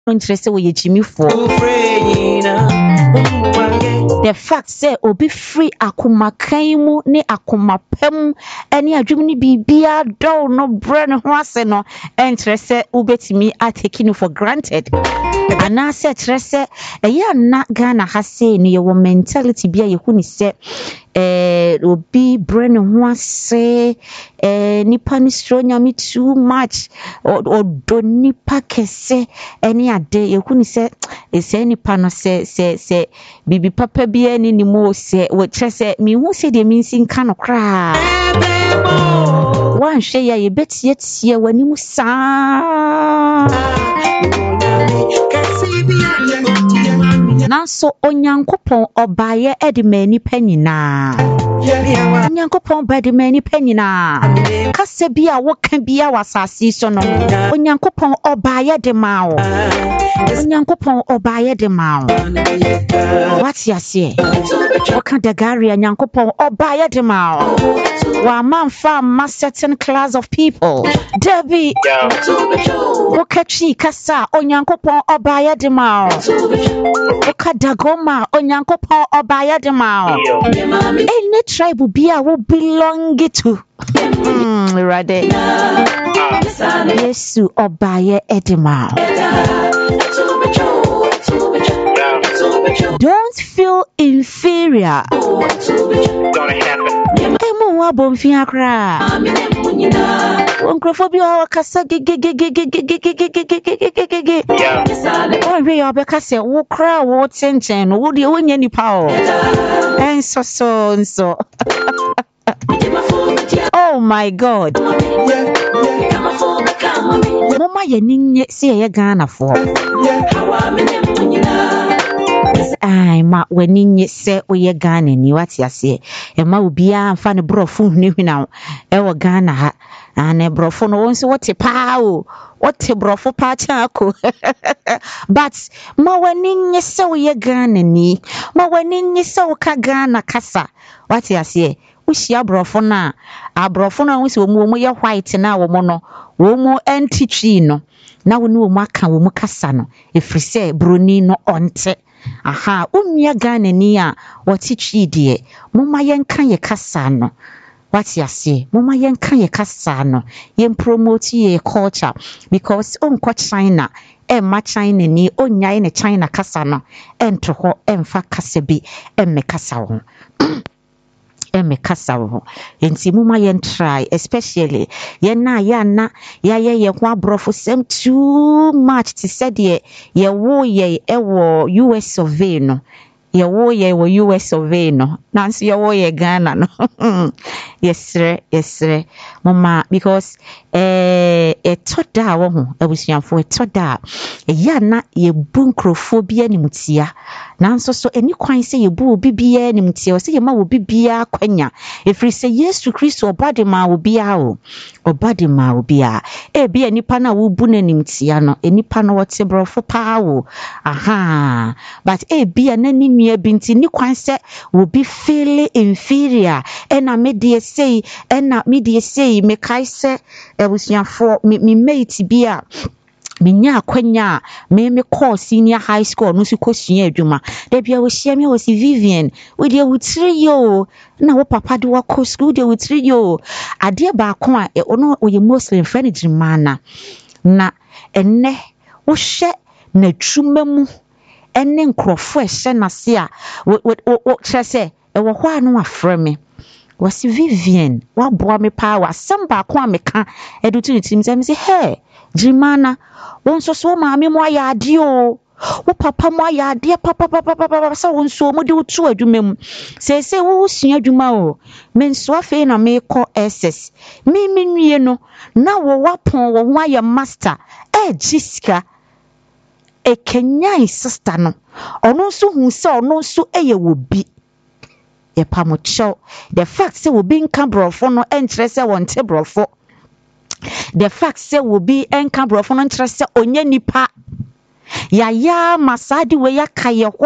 interest we Jimmy for. The fact say obi free akuma kaimu ne akuma pem any adwumni bibia do no brain ho ase no interest ubetimi are taking for granted. Ana se trese eya na Ghana ha say ne your mentality bia ye hu ni se obi brain ho ase nipa ni stro nyame too much or do nipa kese any ade ye hu ni se ese nipa no se bibi papa bia ni ni mo se wo trese mi hu se de mi sin ka no kra wan hwe ya ye betie tie wani mu saa nanso onyankopon obaye edimani panyina onyankopon badimani panyina kase bia woka bia wasasi so no onyankopon obaye de mawo onyankopon obaye de mawo what you say woka dagari onyankopon obaye de mawo wa manfa ma certain class of people debi woka chi kasa onyankopon obaye de mawo Kadagoma onyankopon obaye de mao any tribe bia wo belong to rade Yesu obaye edema don't feel inferior don't happen emu wa bomfia kra Onkrofobia wakasa oh we obeka se wo kra wo tenchen no wo de wonya nipa o so oh my god mama ye ninye se ye Ghana for ai ma waninye se oye Ghana ni wati ase e ma obia amfa ne brofo hwina e wo Ghana ha ane brofo no wonse wote pa o wote brofo pa chaako but ma waninye se oye Ghana ni ma waninye se woka Ghana kasa wati ase ushia brofo na abrofo no wonse wo ye white na wo mo no wo mo anti no na wo ni wo aka wo mu kasa no efrise broni no onte aha umia Ghana ni a wati chidie muma yenka ye kasa no wati ase muma yenka ye kasa no yen promote ye culture because onko China ma China ni onyai ne China kasa no ento ho emfa kasa bi emme kasa ho kasa ho enti muma yen try especially yen na ya na ya ye ho abrofo sem too much to say de ye wo ye ewo US of A no ye wo ye wo US of A no nanso ye wo ye Ghana no yesre mama because etoda wo ho abusuafo etoda ya na ye bunkrofobia ni mutia nanso so eni kwan se ye bu obibia ni mutia se ye ma obibia kwanya efri se Yesu Kristo obade ma obia o obade ma obia bia nipa na wo bu na ni mutia no enipa no wote brofo pa o aha but bia na ni nua binti ni kwan se wo bi feel inferior ena me de say ena me de say me kai se ebusuafo me mate bia minya akwanya me call senior high school no si kosua adwuma da bia wo hia me wo si Vivian we de wutiri yo na wo papa de wa ko school de wutiri yo ade ba ko a ono oye Muslim friend jimana na enne wo hye na twumamu enne nkrofo ehye na se a wo trese wo ho anu afre me wasi Vivian wa boa me pa wa samba ko ameka edutu ni tim say hey jimana wonso so maame mo ayade o wo papa mo ayade papa so wonso mo de utu adwuma mu se wo sua adwuma o menso afi na me ko SS me nwie no na wo wapon wo ho aye master Jessica Kenyai sister no ono so hu se ono so eye wo bi ye pamocho the fact say wo bi nka brofo no enkyere se won te brofo the fact say wo bi enka brofo no enkyere se onye nipa ya masadi we ya kaye ho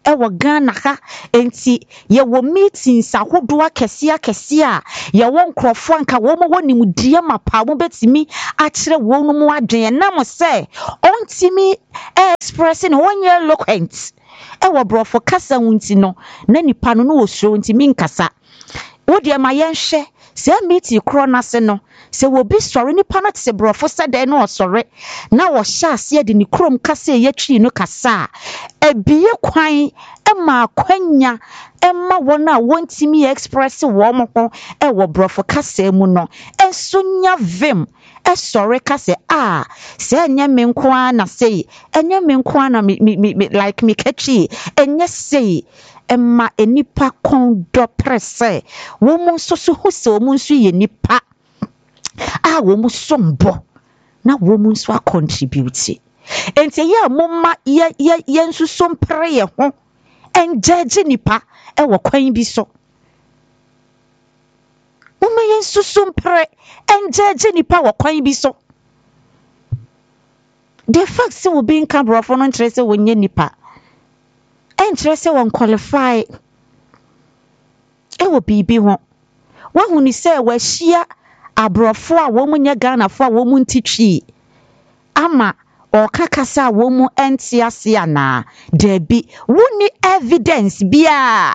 ewo Ghana ha enti ye wo meetings ahodoa kese a ye wo nkrofo anka wo mo wonim die mapa mo betimi a kire wo no mo adwen na mo se ontimi expressing wonye eloquent ewo brofo kasa wunti no na nipa no wo so ntimi nkasa wo de ma yenhwe se meeting kro na se no se wo bi sori nipa na te brofo sede no osori na wo hya ase de ni krom kasa yetwi no kasa ebie kwan ema kwanya ema wona wontimi express wo mo ho ewo brofo kasa mu no enso nya vim esori kasa se enye me nko na sei enye me nko na me like me kachi enye sei emma enipa kondo presse wo mu nso hu se wo mu nso ye nipa wo mu sombo na wo mu nso contribute enti ye momma ye nso sompre ye ho enjeje nipa wo kwan bi so momma ye nso sompre enjeje nipa wo kwan bi so the fact say wo be nka brofo no ntrese wo nye nipa entrese won qualify wo bibi ho wahu ni say wa hia abrofo a wo mu nya Ghana fo a wo mu ntitwi ama o kakasa wo mu enti ase ana debi woni evidence bia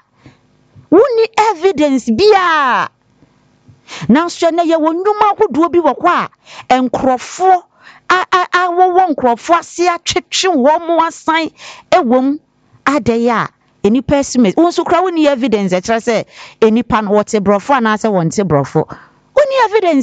na so na ye wonwuma hodo bi wo kwa enkrofo wo nkrofo ase atwetwe wo mu asan ewom adeya enipa esime wonso kra woni evidence e kire se enipa no wote brofo na se wonte brofo woni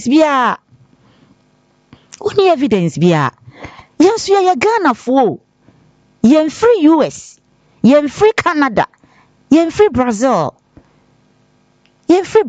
evidence bia yenso ye Ghana fo yen free US yen free Canada yen free Brazil yen free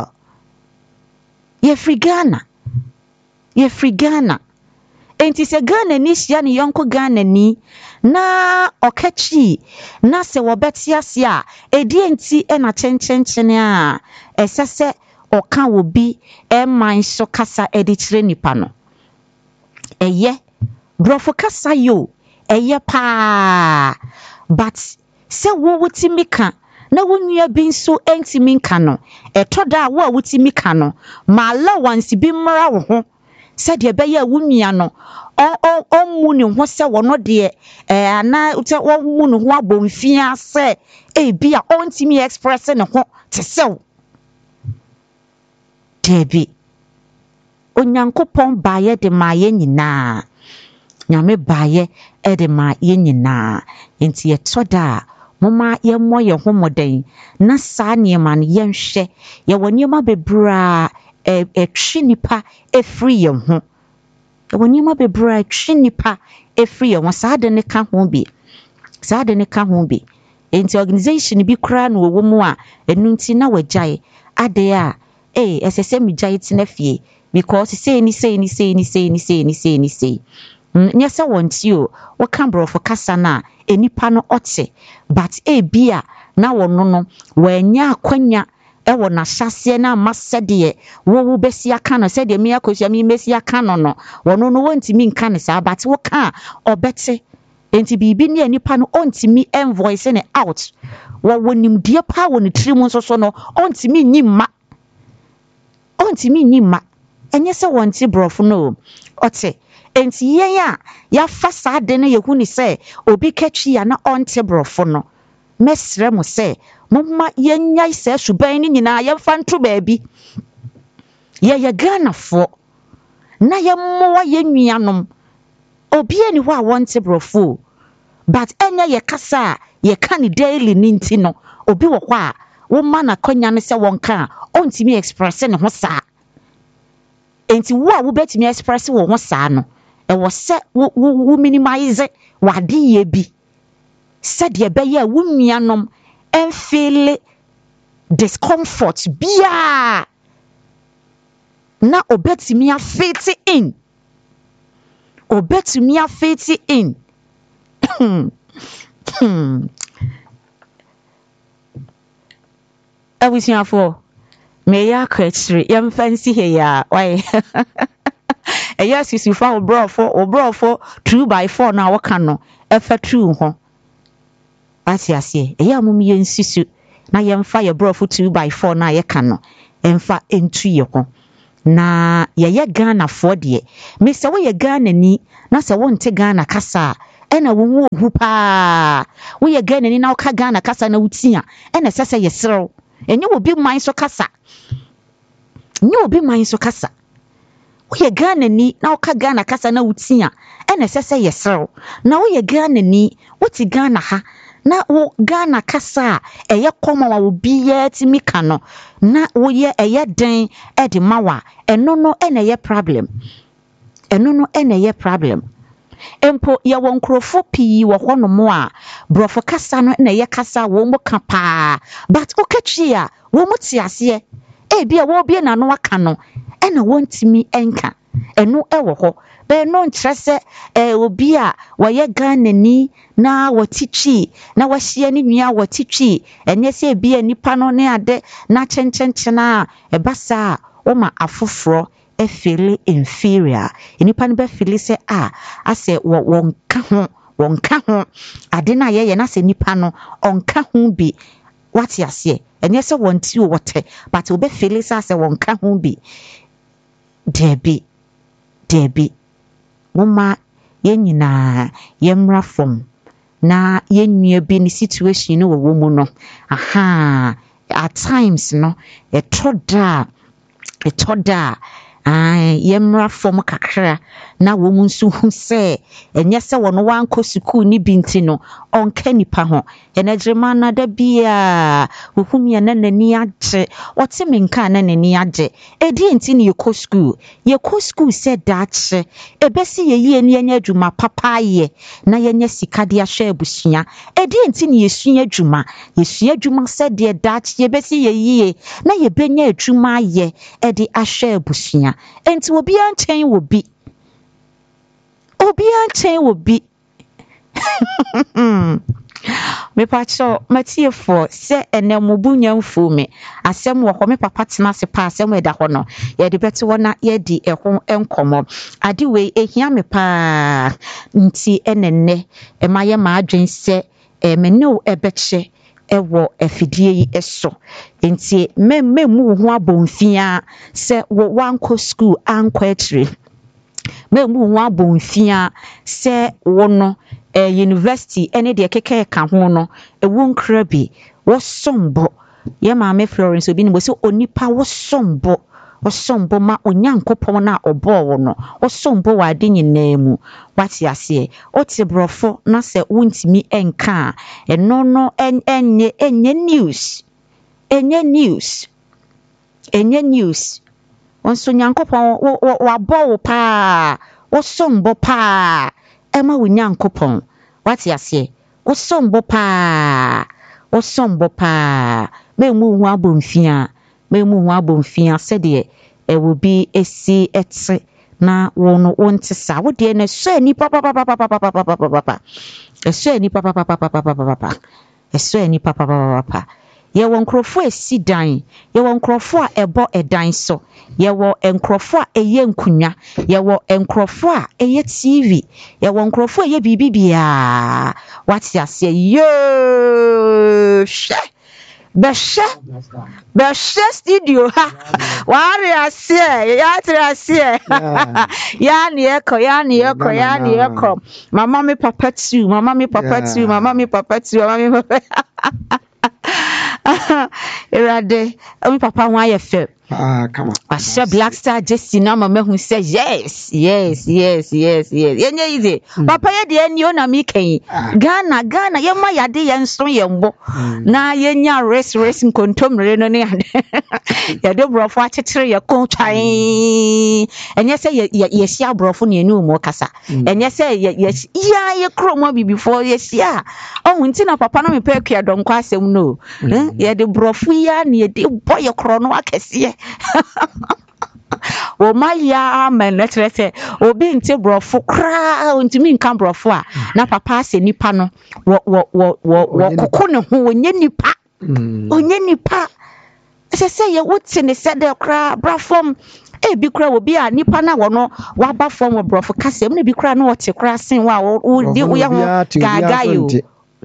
Ghana enti se Ghana ni hia ne yonko Ghana ni na okachi na se wobeti ase a edi enti na chenchenchene a esese oka wo bi man so kasa edi kire nipa no eye brofo kasa yo eye pa but se wo wutimi ka na wonua bi nso entimi nka no etoda wo a wutimi ka no ma allowance bi mra wo ho se de be ya wunua no mu ne ho se wono de ana wo mu ne ho abomfia se bi a ontimi express ne ho te sew debi onyankopon baye de maye nyina nyame baye de maye nyina enti etoda mama ye moye ho moden na saa niema ne yenhwe ye woniema bebra twi nipa efri ye ho ye woniema bebra twi nipa efri ye ho saa de ne ka ho bi enti organization bi kra no wo mu a enu nti na wagyae ade a esese mi gyae tina fie because say ni nyese wonti o waka brofo kasa na enipa no ote but bia na wono no wanya akwanya ewo na hyase na masede wo besi aka no sede me akosua me mesi aka no wono no wontimi nka ne sa but wo ka obete enti bibi ne enipa no ontimi envoice ne out wo wonim die pa wo ne trimu so no ontimi nyima enye se wonti brofo no ote enti yen ya fa saade ne yehu ni se obi kachi ya na onte brofo no mesre mo se momma yenya se suban ni nyina ya fa nto baabi ye Ghana fo na ye mmoa ye nuanom obi ani ho a wonte brofo but enya ye kasa ye kan daily ninti no obi wo hɔ a wo ma na konya ne se wonka ontimi express ne ho saa enti wo a wo betimi express wo ho saa no wo se wo minimize wade ye bi se de be ye wo nuanom en feel discomfort bia na obetimi afiti in abusiafo me ya kwetri yam fancy he ya why yes you fa obrofo 2x4 na waka no efa 2 ho ati ase eya mum ye nsisu na yemfa ye brofo 2x4 na ye ka no emfa entu ye ho na ye Ghana fo de me se wo ye Ghana ni na se wo nte Ghana kasa ena wo hu hu pa wo ye Ghana ni na wo ka Ghana kasa na wutia ena sese ye serew enye obi man so kasa nye obi man so kasa wo ye Ghana ni na wo ka Ghana kasa na wutia ena sese ye serew na wo ye Ghana ni wo ti Ghana ha na wo Ghana kasa eye koma wa obi ye ti mika no na wo ye eye den e de mawa eno no ena ye problem empo ye won krofo pii wo hono mo a brofo kasa no na ye kasa wo mo ka pa but okatwi a wo mo ti ase e bia wo bia na no aka no ena wontimi enka eno ewo ho be no ntrese obi a wo ye Ghana ni na wotitwi na wahye ne nua wotitwi enye se bia nipa no ne ade na chenchenchena ebasa wo ma afoforo feel inferior nipa no be feel say ase wonka ho ade na ye na se nipa no onka ho bi wati ase enye se wonti wote but obe feel say ase wonka ho bi debi mama yenyina yemra from na yenua bi ni situation no wo mu no at times no etoda yemra from kakra na wo mu nso hu se enye se wono wanko school ni binti no onka nipa ho enejrema na da bia wohumia na nani agye wote menka na nani agye edi enti ne yeko school se dache ebesi ye ni enya adwuma papa ye na yenya sikade ahwe abusua edi enti ne yesua adwuma se de dache ebesi ye na yebenya adwuma ye edi ahwe abusua enti obi anchen wo bi me pacho matiefo se enemubunya mfu me asem wo me papa tena se pa asem eda ho no ye de bete wona ye di eho enkomo ade we ehia me pa nti enenne emaye ma adwen se me no ebeche ewo afidie yi eso nti memu ho abonfia se wo wanko school anko etri memu ho abonfia se wono university ene de keke ka ho no ewu nkra bi wo sombo ye maame Florence obi ni bo se onipa wo sombo ma onyankopon na obo wo no wo sombo wa de nyinamu wati ase o te brofo na se wontimi enka eno no enye news wonso nyankopon wa bo pa wo sombo pa ema wonyankopon wati ase wo sombo pa memu hu abomfia se de will be esi etse na wono wonte sa wo de na so ni papa ye won krofo esi dan ye won krofo a ebo edan so ye wo enkrofo a eye nkunya ye wo enkrofo a eye TV ye won krofo eye bibibia wati ase yo Beshe studio ha wari ase ya ase ya ni eko mama me papa tu erade mi papa ho ayefe come on. Asha Black Star Jesse na mama hu say yes. Yenye ize. Papa ye de eni o na mi kan. Ghana ye ma yade ye nso ye mbo. Na yenya race nkontomre no ne ade. Ye de brofo achetere ye kon twan. Enye se ye sia brofo ne enu mo kasa. Enye se ye kromo bibifo ye sia. Ohun ti na papa no me pa akua donko asem no. Ye de brofo ya ne ye de boy kro no akese. O maya menetrete obi nti brofo kra ntimi nka brofo a na papa ase nipa no wo kokone ho onye nipa se ye wote ne se de kra brafom bi kra obi a nipa na wono waba fom brofo kasem na bi kra na wote kra sen wa wo di wo ya ho gagayo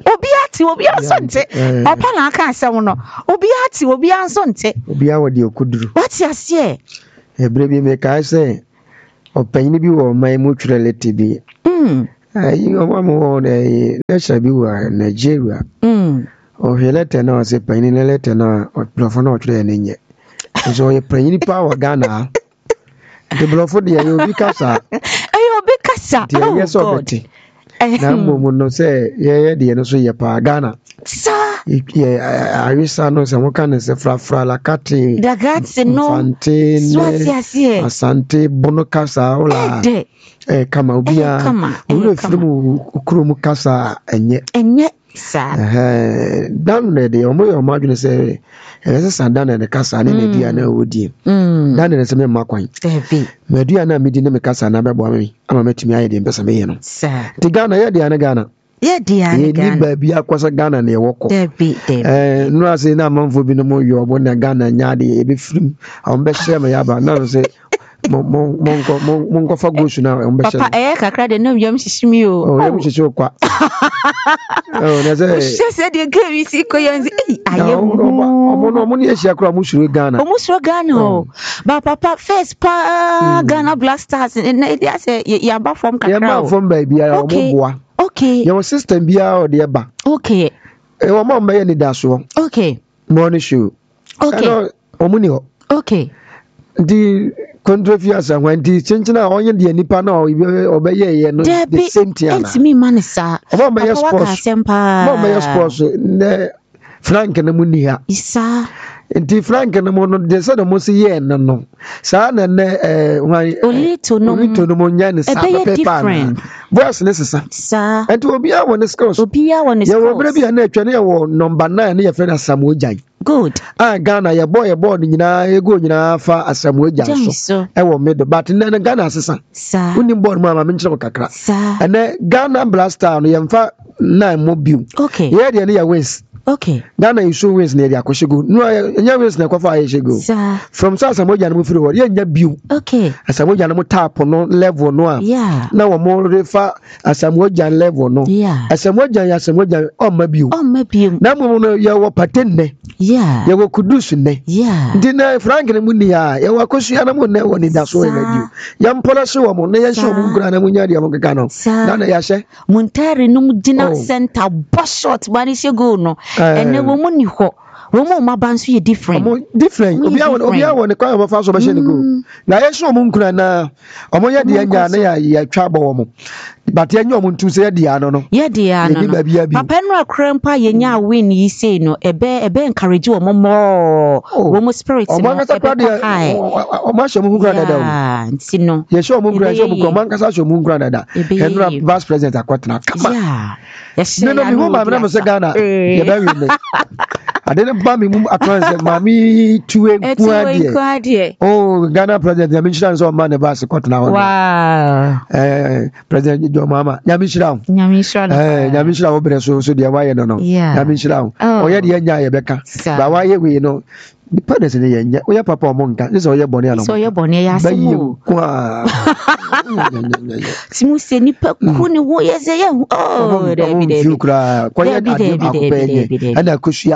obi asonte opa na aka asem no obi ansonte obi awode okuduru what you say ebre bi me kai say opanyin bi wo man mu twirelete bi ayi omo na shabi wa Nigeria o helete na o se panyin lete na blofo na o twire na nye so ye panyin power Ghana the blofo de ye obi kasa oh yes obeti na mmo no se ye de no so ye pa Ghana sa ye arisa no se moka ne se fra la kate dagati no fante asante bono kasa ola kama obia uru firu ukuru kasa enye sa dan ne de omo adwene se ese sanda ne kasa ne dia na odi dan ne se me makwan media na medi ne me kasa na bebo ami ama metimi aye de mpesa me ye no sa ti Ghana ye dia ne Ghana ni ba bia kwasa Ghana na ye woko no ase na manfo bi no mo yo obo na Ghana nya de e be firim am be share me yaba na se monko fa gosu na mbe papa kakra de no yam hihimi o yam hihishi kwa na se de game si ko yanzi aye omo ni ehia kra mo suro Ghana o ba papa first pa Ghana Black Stars na dia say ya ba form kakra ya ba form ba bia omo boa okay your system bia o de ba okay o mo mba ye ni daso okay morning show okay omo ni ho okay the controversy when the chinchina onye de nipa na obeye no the same thing it's me man sa papa sports ne Frank na muni ha isa the Frank na mo no de se no mo se ye no sa na ne olito no mo nya ne sa different voice ne sa and obi a won skills ya wo bre bia na atwa ne wo number 9 ne ye fe na Samuel Jan good Ghana ye boy ni nyina ego nyina fa Samuel Jan so e wo middle but na Ghana asesa unim board ma me nkyere kakra and Ghana Blaster no ye mfa 9 mo biu okay ye de ne ya wins okay Ghana isu wins na dia kwashego no nya wins na kwafa ayeshego from Samuel Jan mo free word ye nya biu okay Samuel Jan mo tap no level no a na wo mo refa Samuel Jan level no Samuel Jan o ma biu na mo no ye wo patenne ye wo kudusu ne ndi na Frank ne muni ya ye wo kosua na mo ne wo ni daso ye biu ya mpola se wo mo ne ye so mo ngura na mo nya dia mo keka no na ya hye Montari no dina center boss shot bani shego no ene wo mu ni ho wo mu ma banso ye different obi awon ne kwa fa so ba she ne go na ye so mo nkura na omo ye de anya na ya twa ba wo mo but ye nya omo ntu se ye de ano no papa no akrempa ye nya win yi say no ebe encourage wo mo wo mo spirit no omo kasa kwa de omo asho mo nkura dada nti no ye so mo nkura so mo ko man kasa asho mo nkura dada Henry vice president akwatena kama no mi ho ma na mo se Ghana ye ba wi ne adene ba mi mu atranse mami tuwe kwade Ghana president yami shira so man ba se kwatena ho president jo mama yami shira wo bre so dia waye no yami shira o ye de nya ye beka ba waye we no dependence ne yenya oya papa o monka this oya bone ano so oya bone ya semu kwa simu se ni pa ku ni wo ye ze ye David kwa ya ade akopenye ana kusua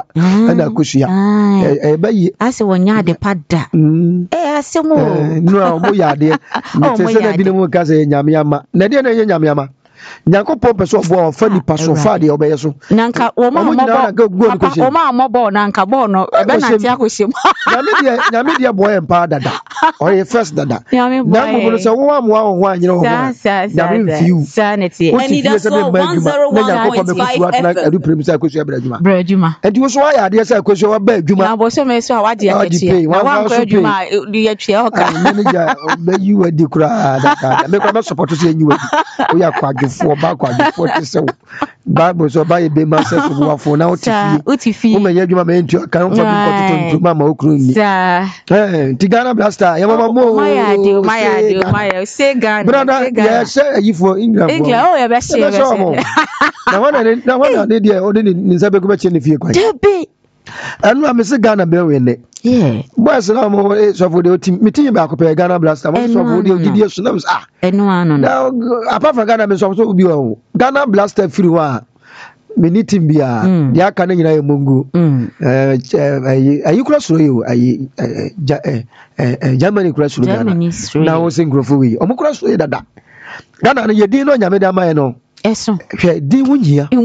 bayi ase wonya de pada asemu no mo ya de me se na bi ne mo ka se nyame ama na de na ye nyame ama Nyankopon peso bo fa ni paso fa de obeye so nanka wo ma mo nanka bo no ebe na ti akohyem nyame dia boy empa dada o ye first dada na mo no se wo am wa ho anyere ho nyame fiu sanity and he does 101.5 FM adu premisa akosu abraduma enti wo so wa ya de se akosu wa ba adwuma na bo so me so awade akete na wa kwa adwuma di atwe hoka manager be you adi kura daka me kwa me support so enyi wadi o ya kwa for back kwa the so Bible so by be master so wa for now utifi o me yadwuma me ntu kan for bi ko mama okru ni ti Ghana Blaster ya mama mo maya say Ghana brother ya say you for England oh ya be say na wana ne dia o ni nsabe ko be che ne fie kwa anu amese Ghana be we ne boys na mo so for the team meeting ba ko pe Ghana Blaster mo so for the odidi so na enu anu now apart from Ghana me so bi o Ghana Blaster free wa mini team bia they aka na nyina mungu ayi kura soro yo ayi Germany kura soro na wo singrofo wi omo kura soro dada Ghana no ye din no nyame da mai no eso hwe din wunyia